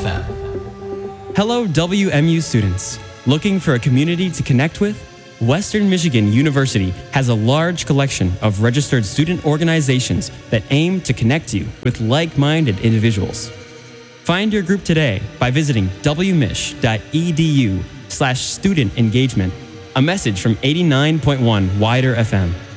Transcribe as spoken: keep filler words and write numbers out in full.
F M. Hello, W M U students. Looking for a community to connect with? Western Michigan University has a large collection of registered student organizations that aim to connect you with like-minded individuals. Find your group today by visiting wmich.edu slash student engagement, a message from eighty-nine point one Wider F M.